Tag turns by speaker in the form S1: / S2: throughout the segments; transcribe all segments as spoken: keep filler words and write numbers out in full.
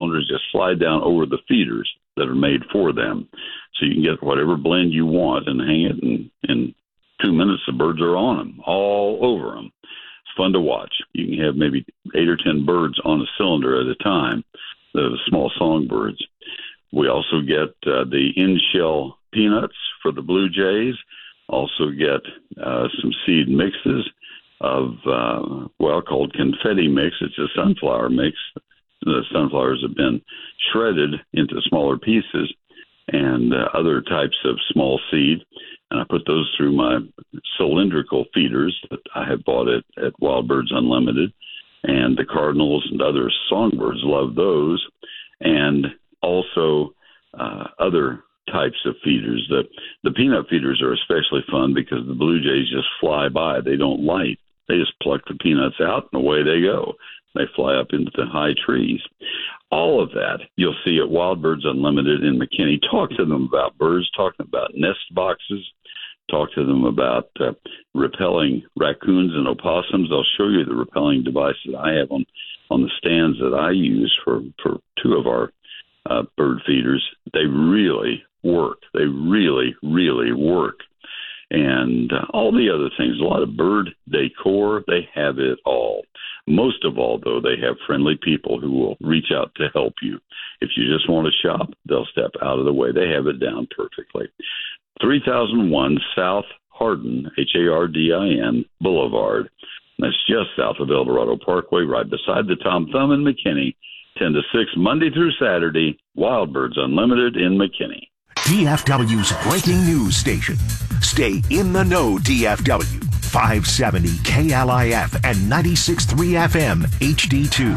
S1: cylinders just slide down over the feeders that are made for them. So you can get whatever blend you want and hang it, and in two minutes the birds are on them, all over them. It's fun to watch. You can have maybe eight or ten birds on a cylinder at a time, the small songbirds. We also get uh, the in-shell peanuts for the blue jays, also get uh, some seed mixes of, uh, well, called confetti mix. It's a sunflower mix. The sunflowers have been shredded into smaller pieces, and uh, other types of small seed. And I put those through my cylindrical feeders that I have bought at, at Wild Birds Unlimited. And the cardinals and other songbirds love those. And also uh, other types of feeders. The, the peanut feeders are especially fun because the blue jays just fly by. They don't light. They just pluck the peanuts out and away they go. They fly up into the high trees. All of that you'll see at Wild Birds Unlimited in McKinney. Talk to them about birds, talk to them about nest boxes, talk to them about uh, repelling raccoons and opossums. They'll show you the repelling devices I have on, on the stands that I use for, for two of our uh, bird feeders. They really work. They really, really work. And uh, all the other things, a lot of bird decor, they have it all. Most of all, though, they have friendly people who will reach out to help you. If you just want to shop, they'll step out of the way. They have it down perfectly. three thousand one South Hardin, H A R D I N, Boulevard. That's just south of El Dorado Parkway, right beside the Tom Thumb in McKinney, ten to six, Monday through Saturday, Wild Birds Unlimited in McKinney.
S2: D F W's breaking news station. Stay in the know, D F W. five seventy K L I F and ninety-six point three F M H D two.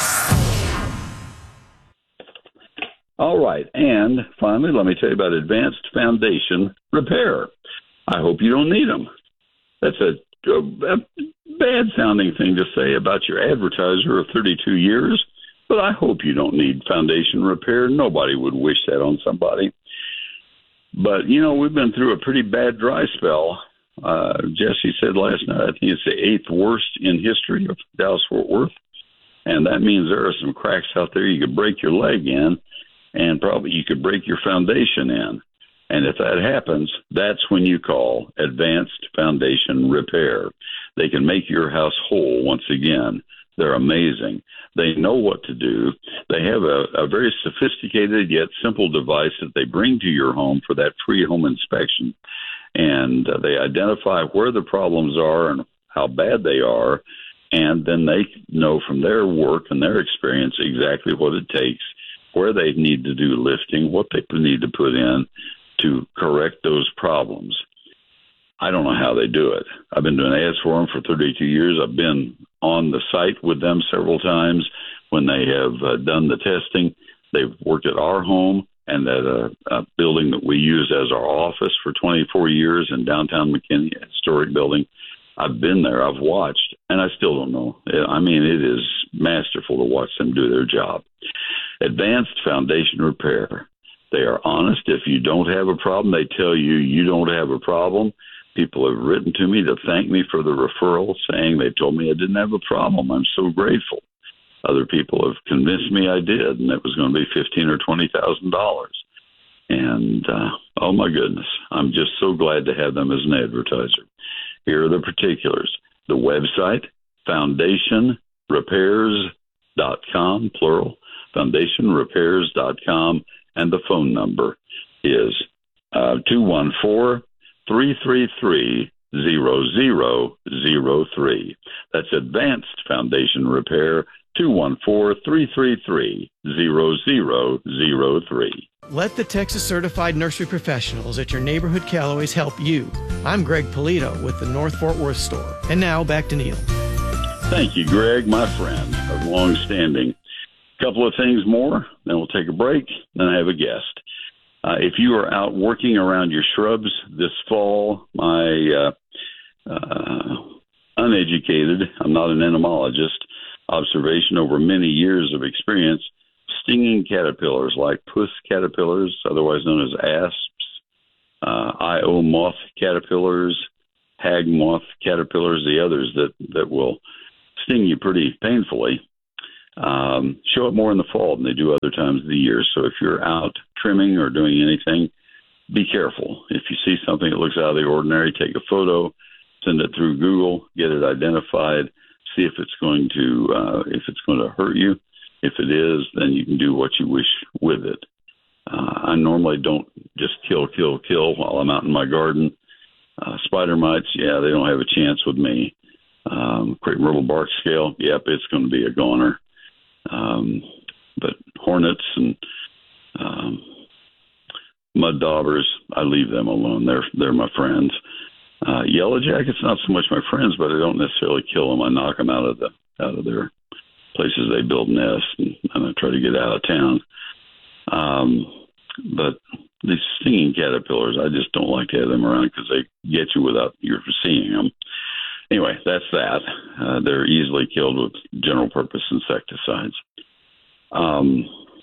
S1: All right. And finally, let me tell you about Advanced Foundation Repair. I hope you don't need them. That's a, a, a bad-sounding thing to say about your advertiser of thirty-two years, but I hope you don't need foundation repair. Nobody would wish that on somebody. But, you know, we've been through a pretty bad dry spell. Uh, Jesse said last night, I think it's the eighth worst in history of Dallas-Fort Worth. And that means there are some cracks out there you could break your leg in, and probably you could break your foundation in. And if that happens, that's when you call Advanced Foundation Repair. They can make your house whole once again. They're amazing. They know what to do. They have a, a very sophisticated yet simple device that they bring to your home for that free home inspection. And uh, they identify where the problems are and how bad they are. And then they know from their work and their experience exactly what it takes, where they need to do lifting, what they need to put in to correct those problems. I don't know how they do it. I've been doing ads for them for thirty-two years. I've been on the site with them several times when they have uh, done the testing. They've worked at our home and at a, a building that we use as our office for twenty-four years in downtown McKinney, a historic building. I've been there. I've watched, and I still don't know. I mean, it is masterful to watch them do their job. Advanced Foundation Repair. They are honest. If you don't have a problem, they tell you you don't have a problem. People have written to me to thank me for the referral, saying they told me I didn't have a problem. I'm so grateful. Other people have convinced me I did, and it was going to be fifteen or twenty thousand dollars. And uh, oh my goodness, I'm just so glad to have them as an advertiser. Here are the particulars: the website, foundation repairs dot com, plural, foundation repairs dot com, and the phone number is uh, two one four, three three three, zero zero zero three. That's Advanced Foundation Repair, two one four, three three three, zero zero zero three.
S3: Let the Texas Certified Nursery Professionals at your neighborhood Callaways help you. I'm Greg Polito with the North Fort Worth store. And now back to Neil.
S1: Thank you, Greg, my friend of long standing. A couple of things more, then we'll take a break, then I have a guest. Uh, if you are out working around your shrubs this fall, my uh, uh, uneducated, I'm not an entomologist, observation over many years of experience, stinging caterpillars like puss caterpillars, otherwise known as asps, uh, I O moth caterpillars, hag moth caterpillars, the others that, that will sting you pretty painfully. um, show up more in the fall than they do other times of the year. So if you're out trimming or doing anything, be careful. If you see something that looks out of the ordinary, take a photo, send it through Google, get it identified, see if it's going to uh, if it's going to hurt you. If it is, then you can do what you wish with it. Uh, I normally don't just kill, kill, kill while I'm out in my garden. Uh, spider mites, yeah, they don't have a chance with me. Um, crepe myrtle bark scale, yep, it's going to be a goner. Um, but hornets and um, mud daubers, I leave them alone. They're they're my friends. Uh, yellow jackets, not so much my friends, but I don't necessarily kill them. I knock them out of the out of their places they build nests, and, and I try to get out of town. Um, but these stinging caterpillars, I just don't like to have them around because they get you without you seeing them. Anyway, that's that. Uh, they're easily killed with general-purpose insecticides. Um,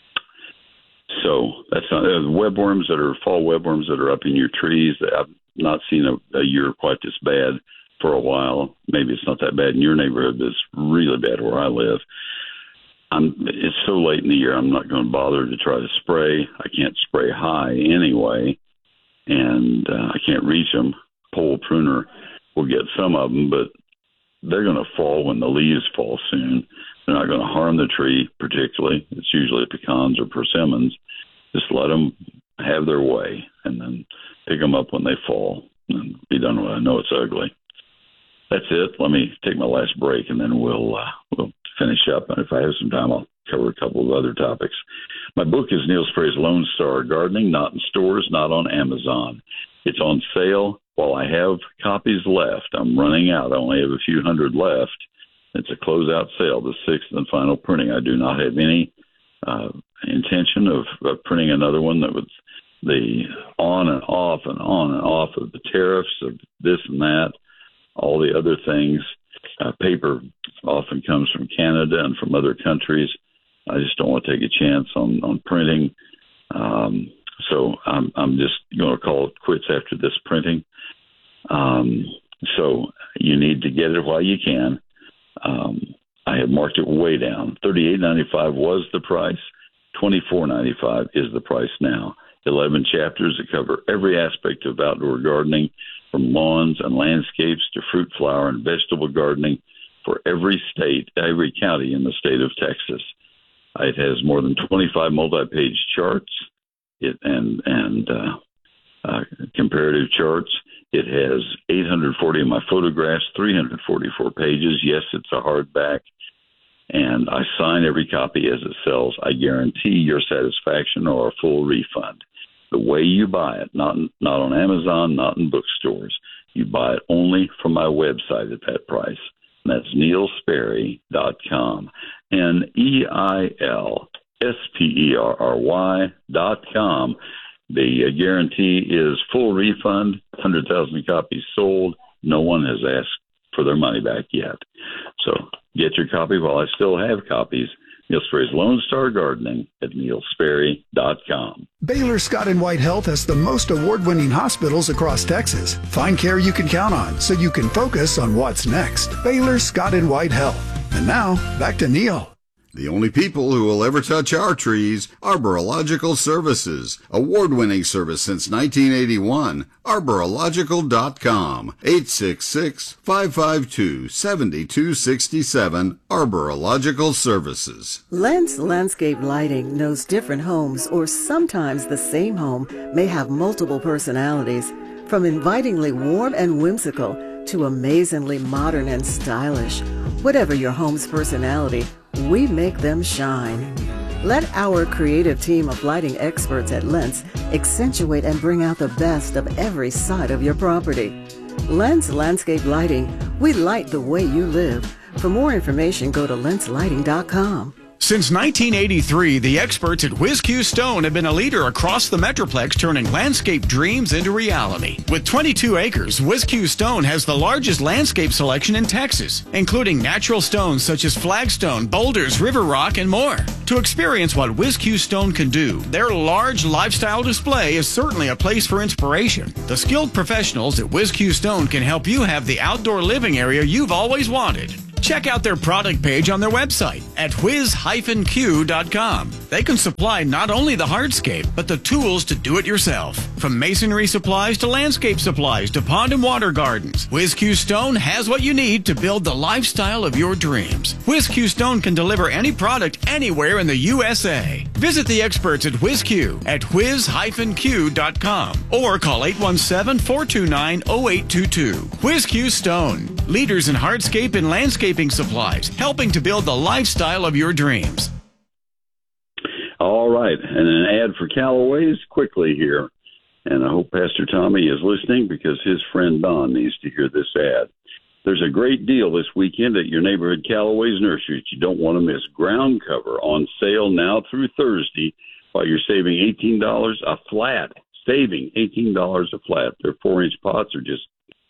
S1: so that's not, uh, webworms that are fall webworms that are up in your trees. I've not seen a, a year quite this bad for a while. Maybe it's not that bad in your neighborhood, but it's really bad where I live. I'm, it's so late in the year, I'm not going to bother to try to spray. I can't spray high anyway, and uh, I can't reach them. Pole pruner will get some of them, but they're going to fall when the leaves fall soon. They're not going to harm the tree particularly. It's usually pecans or persimmons. Just let them have their way, and then pick them up when they fall and be done with it. I know it's ugly. That's it. Let me take my last break, and then we'll uh, we'll finish up. And if I have some time, I'll cover a couple of other topics. My book is Neil Sperry's Lone Star Gardening, not in stores, not on Amazon. It's on sale while I have copies left. I'm running out. I only have a few hundred left. It's a closeout sale, the sixth and final printing. I do not have any uh, intention of, of printing another one that would the on and off and on and off of the tariffs of this and that, all the other things. Uh, paper often comes from Canada and from other countries. I just don't want to take a chance on, on printing. Um, so I'm, I'm just going to call it quits after this printing. Um, so you need to get it while you can. Um, I have marked it way down. thirty-eight ninety-five was the price. twenty-four ninety-five is the price now. eleven chapters that cover every aspect of outdoor gardening, from lawns and landscapes to fruit, flower, and vegetable gardening for every state, every county in the state of Texas. It has more than twenty-five multi-page charts it, and, and uh, uh, comparative charts. It has eight hundred forty of my photographs, three hundred forty-four pages. Yes, it's a hardback. And I sign every copy as it sells. I guarantee your satisfaction or a full refund. The way you buy it, not not on Amazon, not in bookstores. You buy it only from my website at that price. And that's neil sperry dot com. N E I L S P E R R Y dot com. The uh, guarantee is full refund, one hundred thousand copies sold. No one has asked for their money back yet. So get your copy while I still have copies. Neil Sperry's Lone Star Gardening at neil sperry dot com.
S4: Baylor Scott and White Health has the most award-winning hospitals across Texas. Find care you can count on so you can focus on what's next. Baylor Scott and White Health. And now, back to Neil.
S5: The only people who will ever touch our trees, Arborological Services. Award-winning service since nineteen eighty-one. Arborological dot com. eight six six, five five two, seven two six seven. Arborological Services.
S6: Lens Landscape Lighting knows different homes, or sometimes the same home, may have multiple personalities. From invitingly warm and whimsical to amazingly modern and stylish. Whatever your home's personality, we make them shine. Let our creative team of lighting experts at Lens accentuate and bring out the best of every side of your property. Lens Landscape Lighting, we light the way you live. For more information, go to lens lighting dot com.
S7: Since nineteen eighty-three, the experts at Whiz Q Stone have been a leader across the Metroplex, turning landscape dreams into reality. With twenty-two acres, Whiz Q Stone has the largest landscape selection in Texas, including natural stones such as flagstone, boulders, river rock, and more. To experience what Whiz Q Stone can do, their large lifestyle display is certainly a place for inspiration. The skilled professionals at Whiz Q Stone can help you have the outdoor living area you've always wanted. Check out their product page on their website at whiz dash q dot com. They can supply not only the hardscape, but the tools to do it yourself. From masonry supplies to landscape supplies to pond and water gardens, WhizQ Stone has what you need to build the lifestyle of your dreams. WhizQ Stone can deliver any product anywhere in the U S A. Visit the experts at WhizQ at whiz dash q dot com or call eight one seven, four two nine, zero eight two two. WhizQ Stone, leaders in hardscape and landscaping supplies, helping to build the lifestyle of your dreams.
S1: All right, and an ad for Callaway's quickly here. And I hope Pastor Tommy is listening because his friend Don needs to hear this ad. There's a great deal this weekend at your neighborhood Callaway's Nursery that you don't want to miss. Ground cover on sale now through Thursday while you're saving eighteen dollars a flat. Saving eighteen dollars a flat. Their four-inch pots are just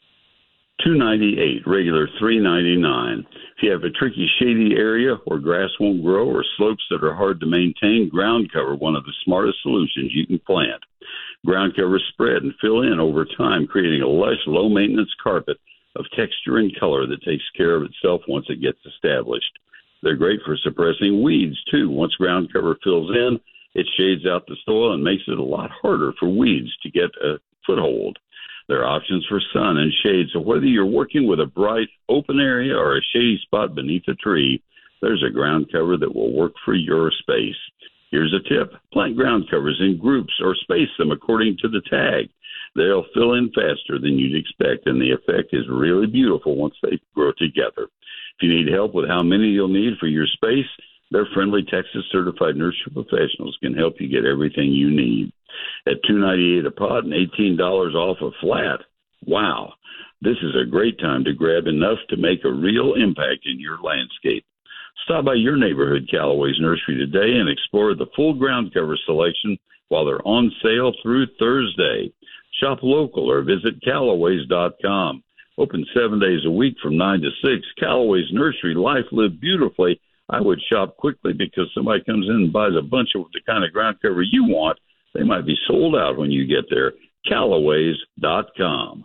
S1: two ninety-eight, regular three ninety-nine. If you have a tricky, shady area where grass won't grow or slopes that are hard to maintain, ground cover, one of the smartest solutions you can plant. Ground cover spread and fill in over time, creating a lush, low-maintenance carpet of texture and color that takes care of itself once it gets established. They're great for suppressing weeds, too. Once ground cover fills in, it shades out the soil and makes it a lot harder for weeds to get a foothold. There are options for sun and shade, so whether you're working with a bright, open area or a shady spot beneath a tree, there's a ground cover that will work for your space. Here's a tip. Plant ground covers in groups or space them according to the tag. They'll fill in faster than you'd expect, and the effect is really beautiful once they grow together. If you need help with how many you'll need for your space, their friendly Texas-certified nursery professionals can help you get everything you need. At two ninety-eight a pot and eighteen dollars off a flat. Wow, this is a great time to grab enough to make a real impact in your landscape. Stop by your neighborhood Callaway's Nursery today and explore the full ground cover selection while they're on sale through Thursday. Shop local or visit Callaways dot com. Open seven days a week from nine to six. Callaway's Nursery, life lived beautifully. I would shop quickly because somebody comes in and buys a bunch of the kind of ground cover you want. They might be sold out when you get there. Callaways dot com.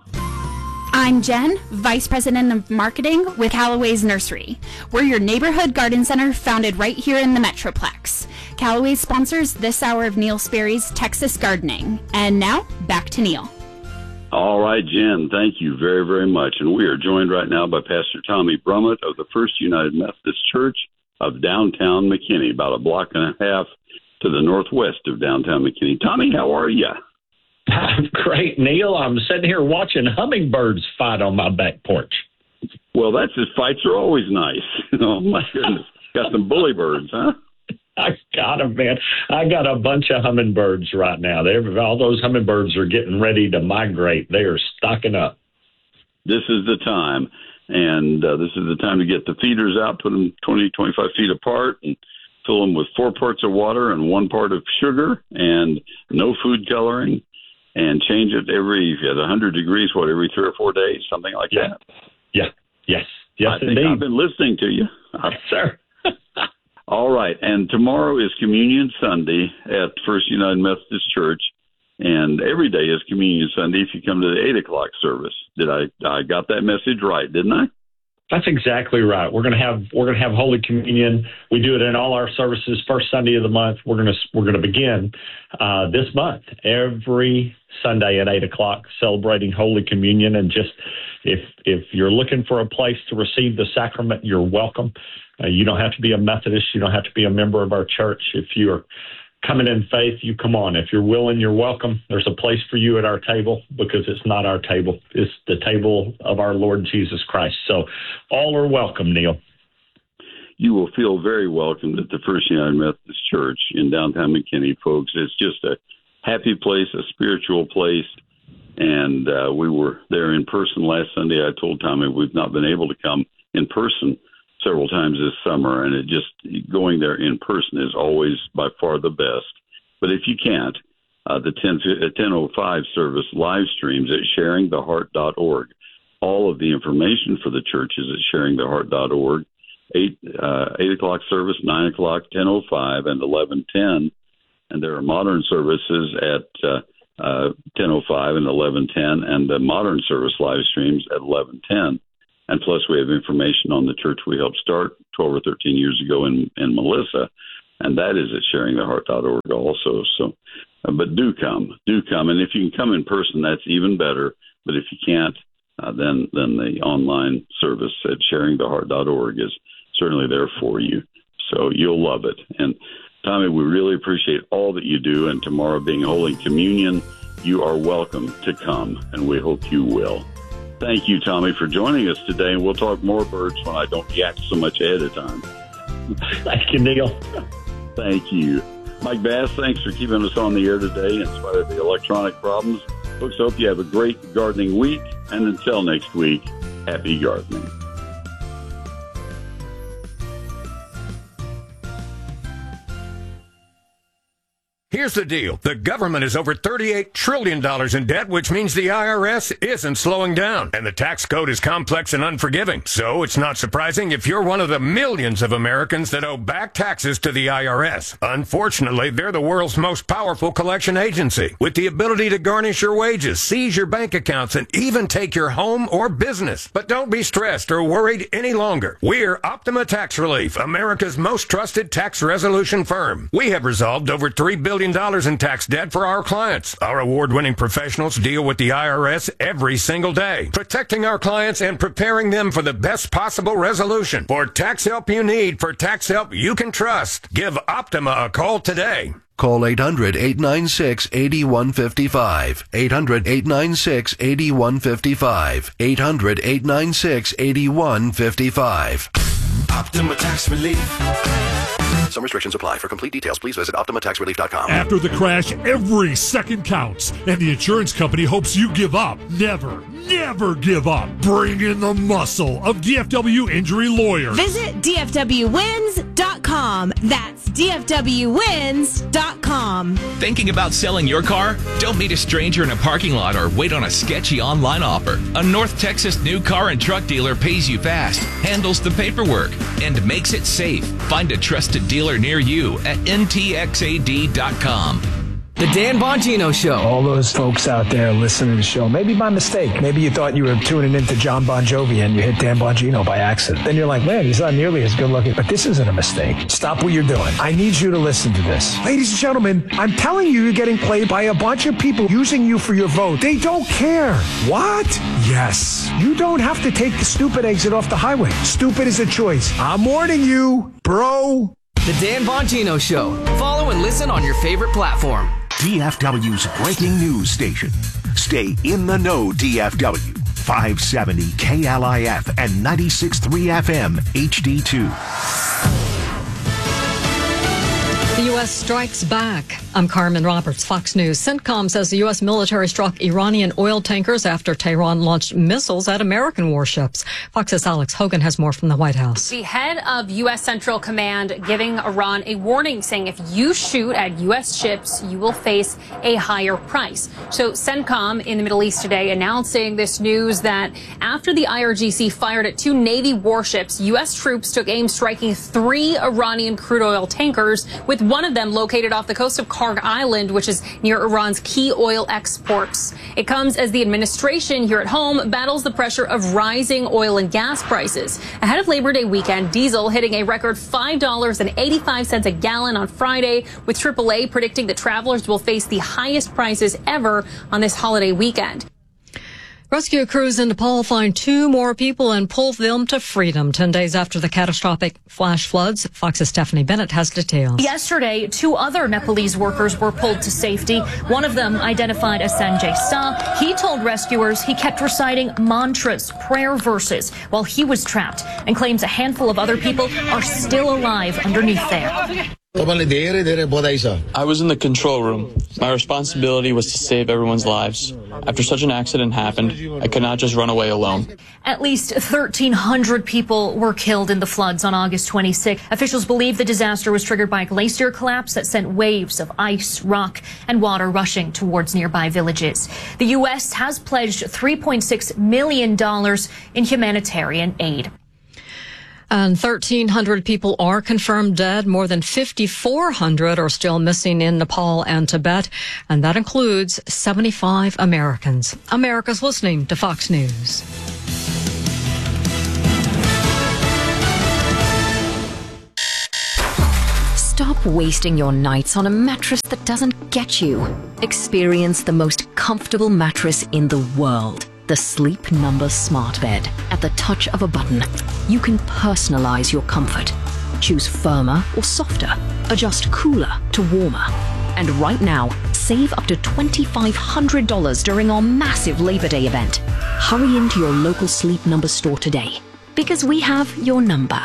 S8: I'm Jen, Vice President of Marketing with Callaway's Nursery. We're your neighborhood garden center founded right here in the Metroplex. Callaway sponsors this hour of Neil Sperry's Texas Gardening. And now, back to Neil.
S1: All right, Jen, thank you very, very much. And we are joined right now by Pastor Tommy Brummett of the First United Methodist Church of downtown McKinney, about a block and a half to the northwest of downtown McKinney. Tommy, how are you?
S9: I'm great, Neil. I'm sitting here watching hummingbirds fight on my back porch.
S1: Well, that's his fights are always nice. Oh, my goodness. Got some bully birds, huh?
S9: I got them, man. I got a bunch of hummingbirds right now. They're, all those hummingbirds are getting ready to migrate. They are stocking up.
S1: This is the time. And uh, this is the time to get the feeders out, put them twenty, twenty-five feet apart, and fill them with four parts of water and one part of sugar and no food coloring. And change it every, at one hundred degrees, what, every three or four days, something like
S9: yeah.
S1: that?
S9: Yeah, yes, yes,
S1: I think
S9: indeed.
S1: I've been listening to you.
S9: Yes, sir.
S1: All right, and tomorrow is Communion Sunday at First United Methodist Church, and every day is Communion Sunday if you come to the eight o'clock service. Did I, I got that message right, didn't I?
S9: That's exactly right. We're going to have we're going to have Holy Communion. We do it in all our services first Sunday of the month. We're going to we're going to begin uh, this month every Sunday at eight o'clock celebrating Holy Communion. And just if if you're looking for a place to receive the sacrament, you're welcome. Uh, you don't have to be a Methodist. You don't have to be a member of our church. If you're coming in faith, you come on. If you're willing, you're welcome. There's a place for you at our table because it's not our table. It's the table of our Lord Jesus Christ. So all are welcome, Neil.
S1: You will feel very welcomed at the First United Methodist Church in downtown McKinney, folks. It's just a happy place, a spiritual place. And uh, we were there in person last Sunday. I told Tommy we've not been able to come in person several times this summer, and it just going there in person is always by far the best. But if you can't, uh, the ten oh five service live streams at sharing the heart dot org. All of the information for the church is at sharing the heart dot org. Eight uh, eight o'clock service, nine o'clock, ten oh five, and eleven ten. And there are modern services at uh, uh, ten oh five and eleven ten, and the modern service live streams at eleven ten. And plus, we have information on the church we helped start twelve or thirteen years ago in, in Melissa, and that is at sharing the heart dot org also. So, uh, but do come, do come. And if you can come in person, that's even better. But if you can't, uh, then, then the online service at sharing the heart dot org is certainly there for you. So you'll love it. And Tommy, we really appreciate all that you do. And tomorrow being Holy Communion, you are welcome to come, and we hope you will. Thank you, Tommy, for joining us today, and we'll talk more birds when I don't yak so much ahead of time.
S9: Thank you, Neil.
S1: Thank you. Mike Bass, thanks for keeping us on the air today in spite of the electronic problems. Folks, hope you have a great gardening week, and until next week, happy gardening.
S10: Here's the deal. The government is over thirty-eight trillion dollars in debt, which means the I R S isn't slowing down. And the tax code is complex and unforgiving. So it's not surprising if you're one of the millions of Americans that owe back taxes to the I R S. Unfortunately, they're the world's most powerful collection agency, with the ability to garnish your wages, seize your bank accounts, and even take your home or business. But don't be stressed or worried any longer. We're Optima Tax Relief, America's most trusted tax resolution firm. We have resolved over three billion dollars in tax debt for our clients. Our award-winning professionals deal with the I R S every single day, protecting our clients and preparing them for the best possible resolution. For tax help you need, for tax help you can trust, give Optima a call today.
S11: Call eight hundred, eight nine six, eight one five five. eight hundred, eight nine six, eight one five five. eight hundred, eight nine six, eight one five five.
S2: Optima Tax Relief. Some restrictions apply. For complete details, please visit Optima Tax Relief dot com.
S12: After the crash, every second counts, and the insurance company hopes you give up. Never, never give up. Bring in the muscle of D F W Injury Lawyers.
S13: Visit D F W wins dot com. That's D F W wins dot com.
S14: Thinking about selling your car? Don't meet a stranger in a parking lot or wait on a sketchy online offer. A North Texas new car and truck dealer pays you fast, handles the paperwork, and makes it safe. Find a trusted dealer near you at N T X A D dot com.
S15: The Dan Bongino Show.
S16: All those folks out there listening to the show, maybe by mistake. Maybe you thought you were tuning into John Bon Jovi and you hit Dan Bongino by accident. Then you're like, man, he's not nearly as good looking. But this isn't a mistake. Stop what you're doing. I need you to listen to this. Ladies and gentlemen, I'm telling you, you're getting played by a bunch of people using you for your vote. They don't care. What? Yes. You don't have to take the stupid exit off the highway. Stupid is a choice. I'm warning you, bro.
S15: The Dan Bongino Show. Follow and listen on your favorite platform.
S2: D F W's breaking news station. Stay in the know, D F W. five seventy K L I F and ninety-six point three F M H D two.
S17: The U S strikes back. I'm Carmen Roberts, Fox News. CENTCOM says the U S military struck Iranian oil tankers after Tehran launched missiles at American warships. Fox's Alex Hogan has more from the White House.
S18: The head of U S Central Command giving Iran a warning, saying if you shoot at U S ships, you will face a higher price. So CENTCOM in the Middle East today announcing this news that after the I R G C fired at two Navy warships, U S troops took aim striking three Iranian crude oil tankers, with one of them located off the coast of Karg Island, which is near Iran's key oil exports. It comes as the administration here at home battles the pressure of rising oil and gas prices. Ahead of Labor Day weekend, diesel hitting a record five dollars and eighty-five cents a gallon on Friday, with triple A predicting that travelers will face the highest prices ever on this holiday weekend.
S17: Rescue crews in Nepal find two more people and pull them to freedom ten days after the catastrophic flash floods. Fox's Stephanie Bennett has details.
S19: Yesterday, two other Nepalese workers were pulled to safety. One of them, identified as Sanjay Sa, he told rescuers he kept reciting mantras, prayer verses, while he was trapped, and claims a handful of other people are still alive underneath there.
S20: I was in the control room. My responsibility was to save everyone's lives. After such an accident happened, I could not just run away alone.
S19: At least thirteen hundred people were killed in the floods on August twenty-sixth. Officials believe the disaster was triggered by a glacier collapse that sent waves of ice, rock, and water rushing towards nearby villages. The U S has pledged three point six million dollars in humanitarian aid.
S17: And thirteen hundred people are confirmed dead. More than fifty-four hundred are still missing in Nepal and Tibet. And that includes seventy-five Americans. America's listening to Fox News.
S21: Stop wasting your nights on a mattress that doesn't get you. Experience the most comfortable mattress in the world. The Sleep Number Smart Bed. At the touch of a button, you can personalize your comfort. Choose firmer or softer. Adjust cooler to warmer. And right now, save up to two thousand five hundred dollars during our massive Labor Day event. Hurry into your local Sleep Number store today, because we have your number.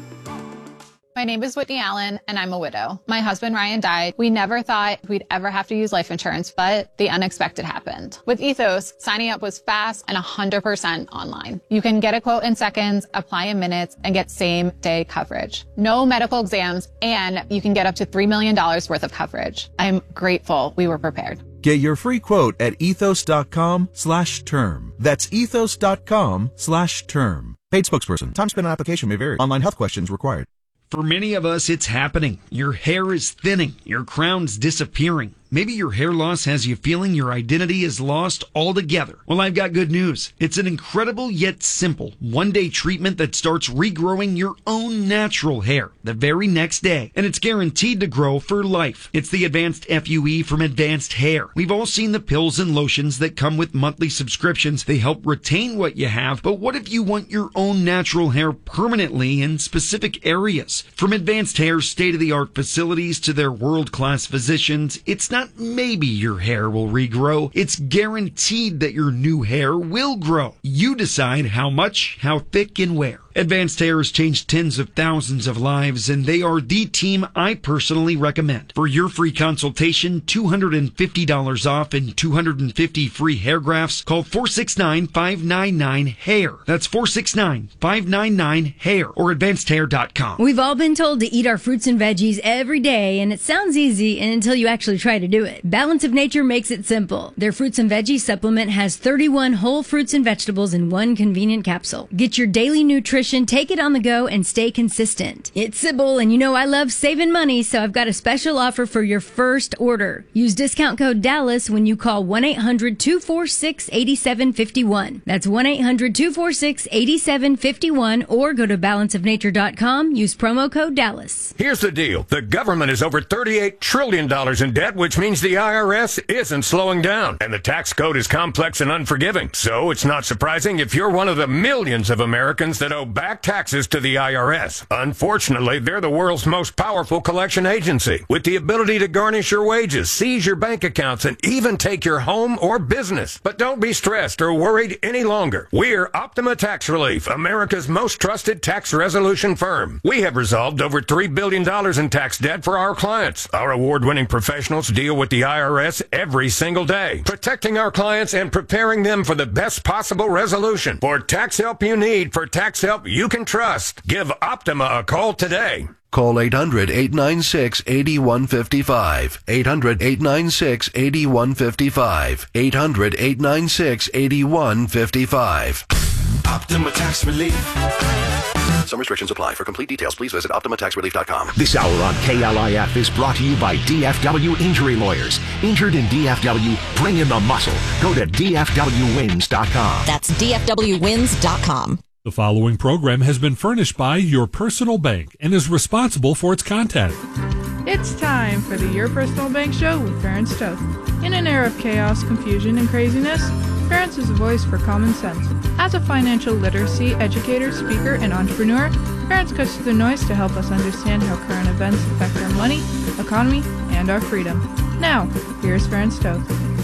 S22: My name is Whitney Allen, and I'm a widow. My husband, Ryan, died. We never thought we'd ever have to use life insurance, but the unexpected happened. With Ethos, signing up was fast and one hundred percent online. You can get a quote in seconds, apply in minutes, and get same-day coverage. No medical exams, and you can get up to three million dollars worth of coverage. I'm grateful we were prepared.
S23: Get your free quote at ethos.com slash term. That's ethos.com slash term. Paid spokesperson. Time spent on application may vary. Online health questions required.
S24: For many of us, it's happening. Your hair is thinning. Your crown's disappearing. Maybe your hair loss has you feeling your identity is lost altogether. Well, I've got good news. It's an incredible yet simple one-day treatment that starts regrowing your own natural hair the very next day. And it's guaranteed to grow for life. It's the Advanced F U E from Advanced Hair. We've all seen the pills and lotions that come with monthly subscriptions. They help retain what you have. But what if you want your own natural hair permanently in specific areas? From Advanced Hair's state-of-the-art facilities to their world-class physicians, it's not Not maybe your hair will regrow. It's guaranteed that your new hair will grow. You decide how much, how thick, and where. Advanced Hair has changed tens of thousands of lives, and they are the team I personally recommend. For your free consultation, two hundred fifty dollars off and two hundred fifty free hair grafts, call four six nine, five nine nine, hair. That's four six nine, five nine nine, hair or advanced hair dot com.
S25: We've all been told to eat our fruits and veggies every day, and it sounds easy until you actually try to do it. Balance of Nature makes it simple. Their fruits and veggies supplement has thirty-one whole fruits and vegetables in one convenient capsule. Get your daily nutrition, take it on the go, and stay consistent. It's Sybil, and you know I love saving money, so I've got a special offer for your first order. Use discount code Dallas when you call one eight hundred, two four six, eight seven five one. That's one eight hundred, two four six, eight seven five one, or go to balance of nature dot com. Use promo code Dallas.
S10: Here's the deal. The government is over thirty-eight trillion dollars in debt, which means the I R S isn't slowing down. And the tax code is complex and unforgiving. So it's not surprising if you're one of the millions of Americans that owe back taxes to the I R S. Unfortunately, they're the world's most powerful collection agency, with the ability to garnish your wages, seize your bank accounts, and even take your home or business. But don't be stressed or worried any longer. We're Optima Tax Relief, America's most trusted tax resolution firm. We have resolved over three billion dollars in tax debt for our clients. Our award-winning professionals deal with the I R S every single day, protecting our clients and preparing them for the best possible resolution. For tax help you need, for tax help you can trust, give Optima a call today.
S11: Call eight hundred, eight nine six, eight one five five. eight hundred, eight nine six, eight one five five. eight hundred, eight nine six, eight one five five.
S2: Optima Tax Relief.
S11: Some restrictions apply. For complete details, please visit optima tax relief dot com.
S2: This hour on K L I F is brought to you by D F W Injury Lawyers. Injured in D F W? Bring in the muscle. Go to D F W wins dot com.
S26: That's D F W wins dot com.
S12: The following program has been furnished by Your Personal Bank and is responsible for its content.
S27: It's time for the Your Personal Bank Show with Ferenc Toth. In an era of chaos, confusion, and craziness, Ferenc is a voice for common sense. As a financial literacy educator, speaker, and entrepreneur, Ferenc cuts through the noise to help us understand how current events affect our money, economy, and our freedom. Now, here's Ferenc Toth.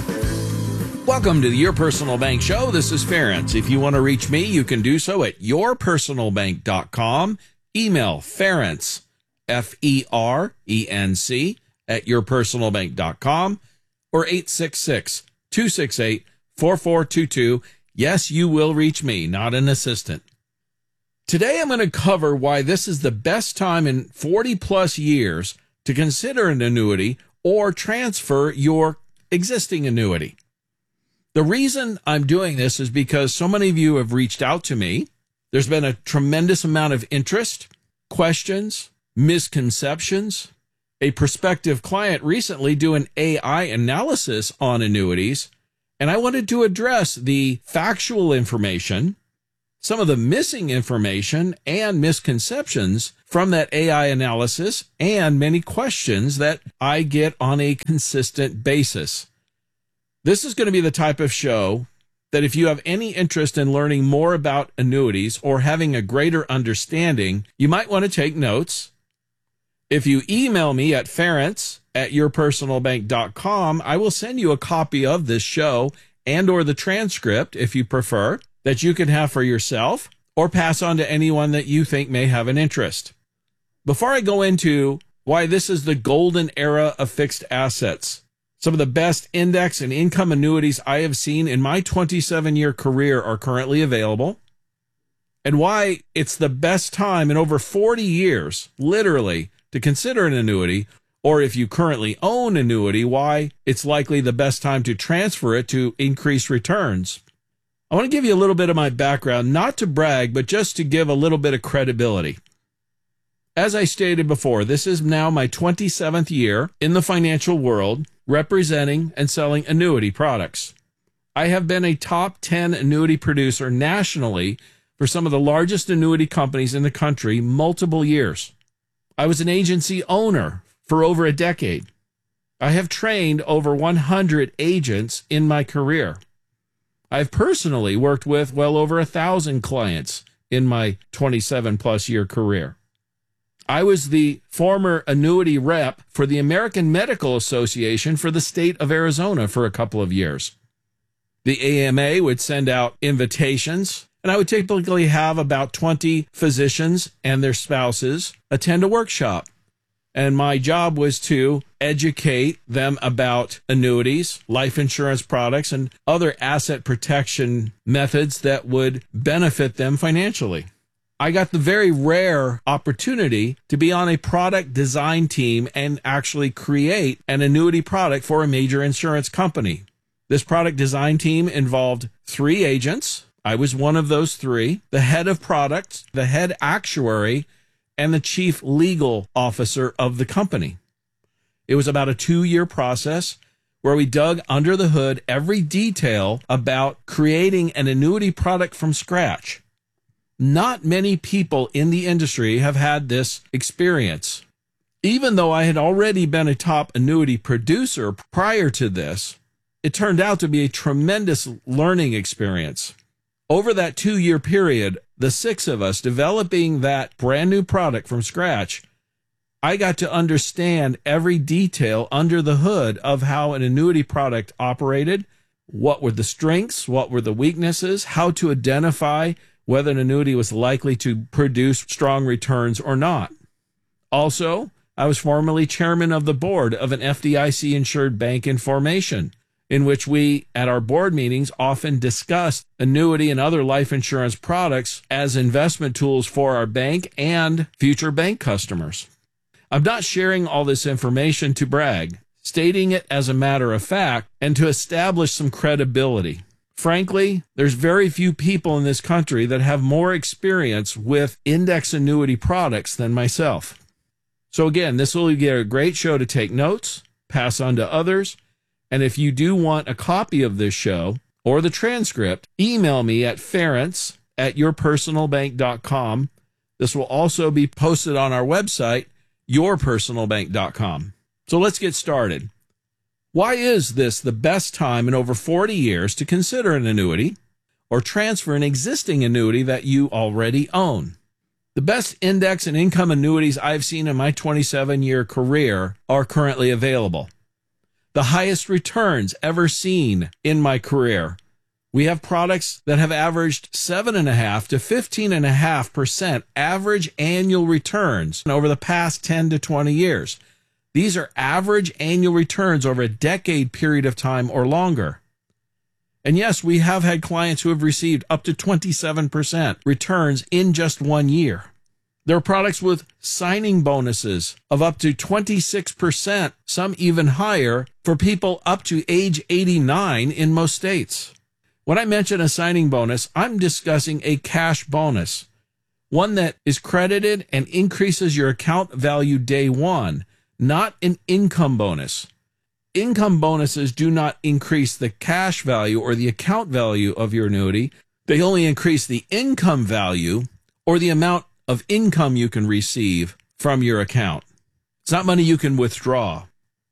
S28: Welcome to the Your Personal Bank Show. This is Ferenc. If you want to reach me, you can do so at your personal bank dot com. Email Ferenc, F E R E N C, at your personal bank dot com, or eight six six, two six eight, four four two two. Yes, you will reach me, not an assistant. Today I'm going to cover why this is the best time in forty plus years to consider an annuity or transfer your existing annuity. The reason I'm doing this is because so many of you have reached out to me. There's been a tremendous amount of interest, questions, misconceptions. A prospective client recently did an A I analysis on annuities, and I wanted to address the factual information, some of the missing information and misconceptions from that A I analysis and many questions that I get on a consistent basis. This is going to be the type of show that if you have any interest in learning more about annuities or having a greater understanding, you might want to take notes. If you email me at ference at your personal bank dot com, I will send you a copy of this show and or the transcript, if you prefer, that you can have for yourself or pass on to anyone that you think may have an interest. Before I go into why this is the golden era of fixed assets, some of the best index and income annuities I have seen in my twenty-seven-year career are currently available, and why it's the best time in over forty years, literally, to consider an annuity, or if you currently own annuity, why it's likely the best time to transfer it to increase returns. I want to give you a little bit of my background, not to brag, but just to give a little bit of credibility. As I stated before, this is now my twenty-seventh year in the financial world, representing and selling annuity products. I have been a top ten annuity producer nationally for some of the largest annuity companies in the country multiple years. I was an agency owner for over a decade. I have trained over one hundred agents in my career. I've personally worked with well over a thousand clients in my twenty-seven plus year career. I was the former annuity rep for the American Medical Association for the state of Arizona for a couple of years. The A M A would send out invitations, and I would typically have about twenty physicians and their spouses attend a workshop. And my job was to educate them about annuities, life insurance products, and other asset protection methods that would benefit them financially. I got the very rare opportunity to be on a product design team and actually create an annuity product for a major insurance company. This product design team involved three agents. I was one of those three, the head of products, the head actuary, and the chief legal officer of the company. It was about a two-year process where we dug under the hood every detail about creating an annuity product from scratch. Not many people in the industry have had this experience. Even though I had already been a top annuity producer prior to this, it turned out to be a tremendous learning experience. Over that two-year period, the six of us developing that brand new product from scratch, I got to understand every detail under the hood of how an annuity product operated, what were the strengths, what were the weaknesses, how to identify whether an annuity was likely to produce strong returns or not. Also, I was formerly chairman of the board of an F D I C-insured bank in formation, in which we, at our board meetings, often discussed annuity and other life insurance products as investment tools for our bank and future bank customers. I'm not sharing all this information to brag, stating it as a matter of fact and to establish some credibility. Frankly, there's very few people in this country that have more experience with index annuity products than myself. So again, this will be a great show to take notes, pass on to others, and if you do want a copy of this show or the transcript, email me at ference at your personal bank dot com. This will also be posted on our website, your personal bank dot com. So let's get started. Why is this the best time in over forty years to consider an annuity or transfer an existing annuity that you already own? The best index and income annuities I've seen in my twenty-seven-year career are currently available. The highest returns ever seen in my career. We have products that have averaged seven point five to fifteen point five percent average annual returns over the past ten to twenty years. These are average annual returns over a decade period of time or longer. And yes, we have had clients who have received up to twenty-seven percent returns in just one year. There are products with signing bonuses of up to twenty-six percent, some even higher, for people up to age eighty-nine in most states. When I mention a signing bonus, I'm discussing a cash bonus, one that is credited and increases your account value day one, not an income bonus. Income bonuses do not increase the cash value or the account value of your annuity. They only increase the income value or the amount of income you can receive from your account. It's not money you can withdraw.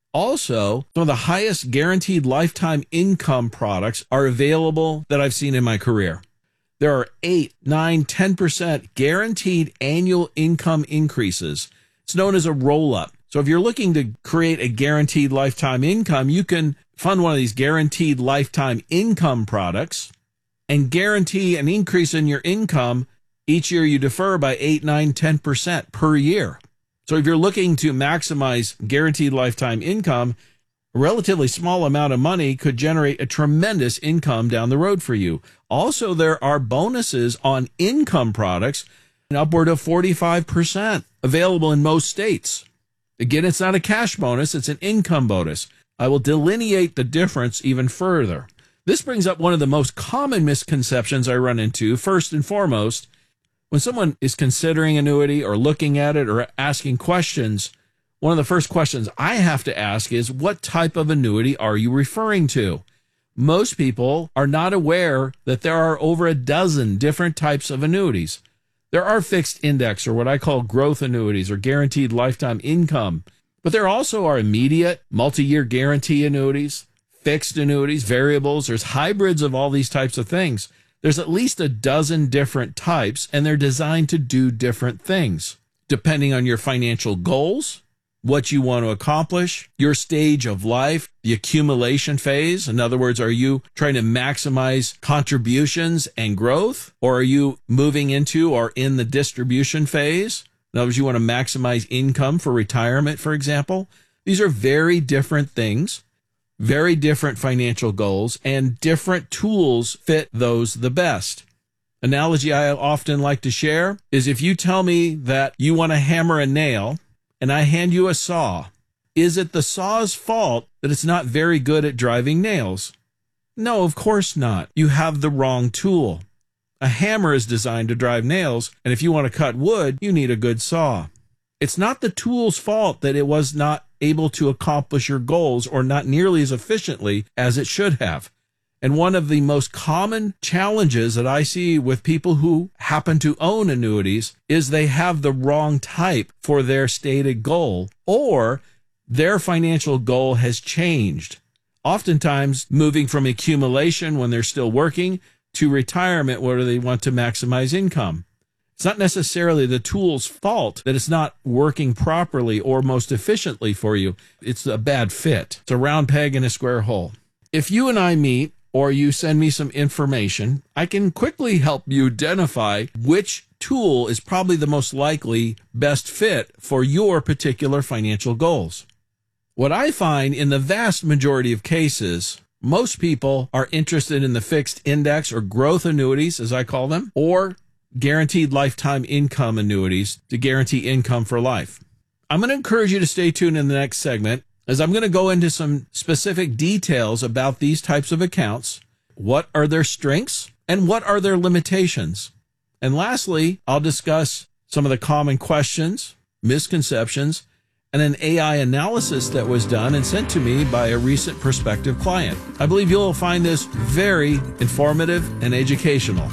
S28: Also, some of the highest guaranteed lifetime income products are available that I've seen in my career. There are eight, nine, ten percent guaranteed annual income increases. It's known as a roll-up. So if you're looking to create a guaranteed lifetime income, you can fund one of these guaranteed lifetime income products and guarantee an increase in your income each year you defer by eight, nine, ten percent per year. So if you're looking to maximize guaranteed lifetime income, a relatively small amount of money could generate a tremendous income down the road for you. Also, there are bonuses on income products, upward of forty-five percent available in most states. Again, it's not a cash bonus, it's an income bonus. I will delineate the difference even further. This brings up one of the most common misconceptions I run into. First and foremost, when someone is considering annuity or looking at it or asking questions, one of the first questions I have to ask is, what type of annuity are you referring to? Most people are not aware that there are over a dozen different types of annuities. There are fixed index, or what I call growth annuities, or guaranteed lifetime income. But there also are immediate, multi-year guarantee annuities, fixed annuities, variables. There's hybrids of all these types of things. There's at least a dozen different types, and they're designed to do different things, depending on your financial goals, what you want to accomplish, your stage of life, the accumulation phase. In other words, are you trying to maximize contributions and growth, or are you moving into or in the distribution phase? In other words, you want to maximize income for retirement, for example. These are very different things, very different financial goals, and different tools fit those the best. Analogy I often like to share is, if you tell me that you want to hammer a nail and I hand you a saw, is it the saw's fault that it's not very good at driving nails? No, of course not. You have the wrong tool. A hammer is designed to drive nails, and if you want to cut wood, you need a good saw. It's not the tool's fault that it was not able to accomplish your goals, or not nearly as efficiently as it should have. And one of the most common challenges that I see with people who happen to own annuities is they have the wrong type for their stated goal, or their financial goal has changed. Oftentimes, moving from accumulation when they're still working to retirement where they want to maximize income. It's not necessarily the tool's fault that it's not working properly or most efficiently for you. It's a bad fit. It's a round peg in a square hole. If you and I meet, or you send me some information, I can quickly help you identify which tool is probably the most likely best fit for your particular financial goals. What I find in the vast majority of cases, most people are interested in the fixed index or growth annuities, as I call them, or guaranteed lifetime income annuities to guarantee income for life. I'm going to encourage you to stay tuned in the next segment, as I'm going to go into some specific details about these types of accounts. What are their strengths and what are their limitations? And lastly, I'll discuss some of the common questions, misconceptions, and an A I analysis that was done and sent to me by a recent prospective client. I believe you'll find this very informative and educational.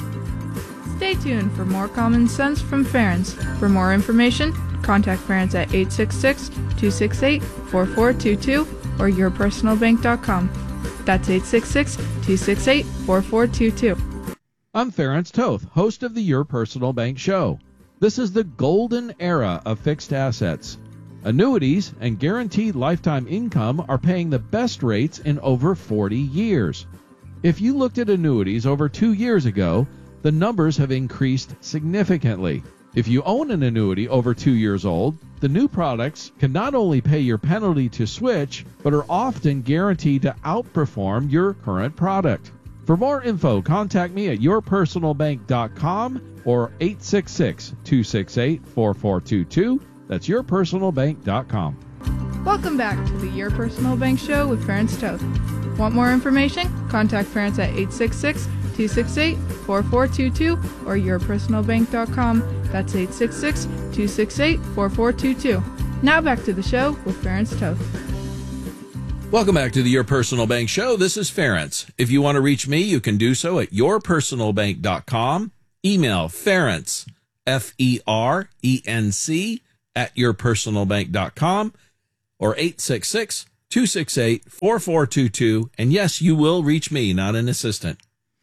S27: Stay tuned for more common sense from Ference. For more information, contact Ference at eight six six, two six eight, four four two two or your personal bank dot com. That's eight six six, two six eight, four four two two.
S1: I'm Ference Toth, host of the Your Personal Bank Show. This is the golden era of fixed assets. Annuities and guaranteed lifetime income are paying the best rates in over forty years. If you looked at annuities over two years ago, the numbers have increased significantly. If you own an annuity over two years old, the new products can not only pay your penalty to switch, but are often guaranteed to outperform your current product. For more info, contact me at your personal bank dot com or eight six six, two six eight, four four two two. That's your personal bank dot com.
S27: Welcome back to the Your Personal Bank Show with Ference Toth. Want more information? Contact Ference at eight six six, two six eight, four four two two or your personal bank dot com. That's eight six six, two six eight, four four two two. Now back to the show with Ference Toth.
S28: Welcome back to the Your Personal Bank Show. This is Ference. If you want to reach me, you can do so at your personal bank dot com. Email Ference, F E R E N C, at your personal bank dot com, or eight six six, two six eight, four four two two. And yes, you will reach me, not an assistant.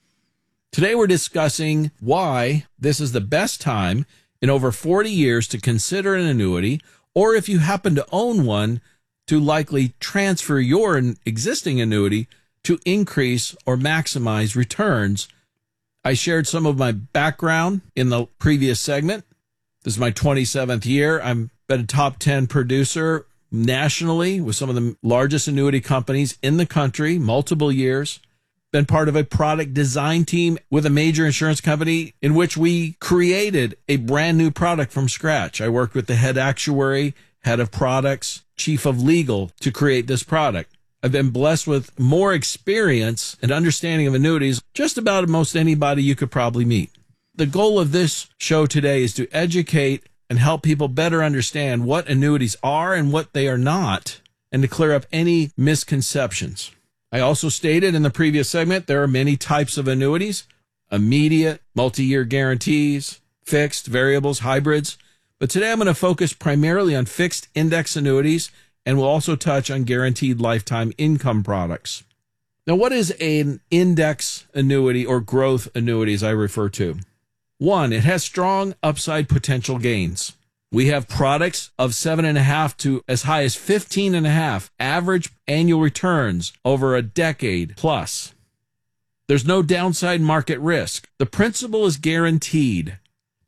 S28: Today we're discussing why this is the best time in over forty years to consider an annuity, or if you happen to own one, to likely transfer your existing annuity to increase or maximize returns. I shared some of my background in the previous segment. This is my twenty-seventh year. I'm been a top ten producer nationally with some of the largest annuity companies in the country, multiple years. Been part of a product design team with a major insurance company in which we created a brand new product from scratch. I worked with the head actuary, head of products, chief of legal to create this product. I've been blessed with more experience and understanding of annuities just about most anybody you could probably meet. The goal of this show today is to educate and help people better understand what annuities are and what they are not, and to clear up any misconceptions. I also stated in the previous segment there are many types of annuities: immediate, multi-year guarantees, fixed, variables, hybrids. But today I'm going to focus primarily on fixed index annuities, and we'll also touch on guaranteed lifetime income products. Now, what is an index annuity or growth annuity, as I refer to? One, it has strong upside potential gains. We have products of seven and a half to as high as fifteen and a half average annual returns over a decade plus. There's no downside market risk. The principal is guaranteed.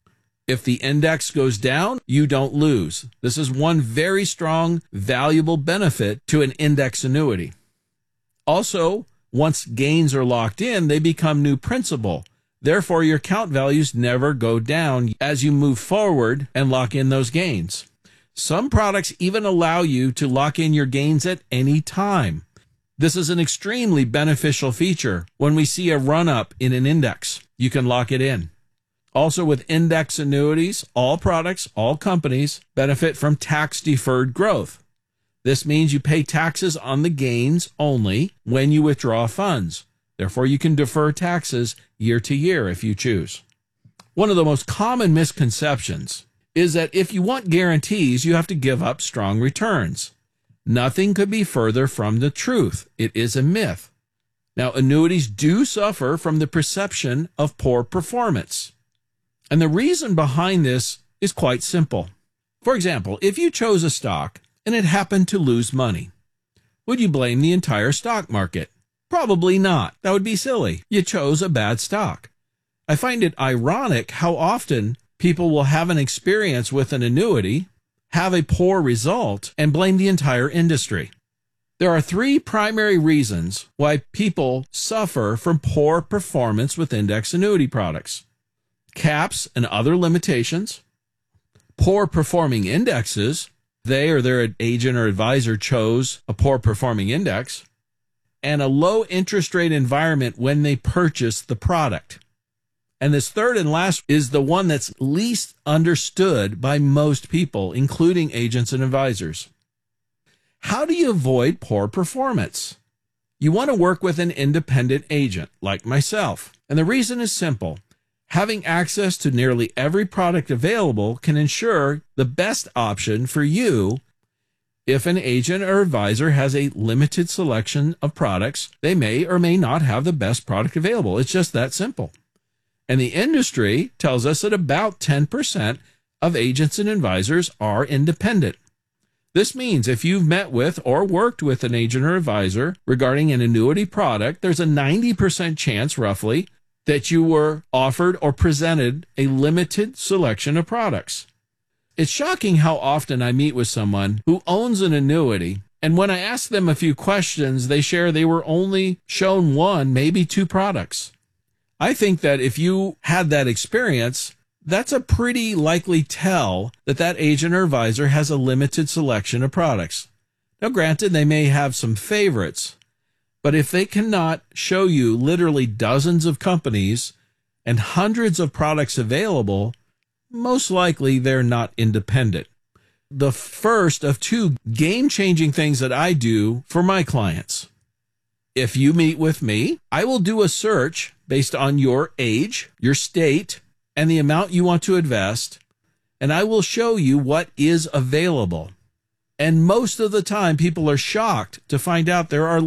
S28: If the index goes down, you don't lose. This is one very strong, valuable benefit to an index annuity. Also, once gains are locked in, they become new principal. Therefore, your account values never go down as you move forward and lock in those gains. Some products even allow you to lock in your gains at any time. This is an extremely beneficial feature. When we see a run-up in an index, you can lock it in. Also, with index annuities, all products, all companies benefit from tax-deferred growth. This means you pay taxes on the gains only when you withdraw funds. Therefore, you can defer taxes year to year if you choose. One of the most common misconceptions is that if you want guarantees, you have to give up strong returns. Nothing could be further from the truth. It is a myth. Now, annuities do suffer from the perception of poor performance. And the reason behind this is quite simple. For example, if you chose a stock and it happened to lose money, would you blame the entire stock market? Probably not. That would be silly. You chose a bad stock. I find it ironic how often people will have an experience with an annuity, have a poor result, and blame the entire industry. There are three primary reasons why people suffer from poor performance with index annuity products: caps and other limitations, poor performing indexes, they or their agent or advisor chose a poor performing index, and a low interest rate environment when they purchased the product. And this third and last is the one that's least understood by most people, including agents and advisors. How do you avoid poor performance? You want to work with an independent agent like myself. And the reason is simple. Having access to nearly every product available can ensure the best option for you. If an agent or advisor has a limited selection of products, they may or may not have the best product available. It's just that simple. And the industry tells us that about ten percent of agents and advisors are independent. This means if you've met with or worked with an agent or advisor regarding an annuity product, there's a ninety percent chance, roughly, that you were offered or presented a limited selection of products. It's shocking how often I meet with someone who owns an annuity, and when I ask them a few questions, they share they were only shown one, maybe two products. I think that if you had that experience, that's a pretty likely tell that that agent or advisor has a limited selection of products. Now, granted, they may have some favorites, but if they cannot show you literally dozens of companies and hundreds of products available, most likely they're not independent.
S1: the first of two game-changing things that I do for my clients. If you meet with me, I will do a search based on your age, your state, and the amount you want to invest, and I will show you what is available. And most of the time, people are shocked to find out there are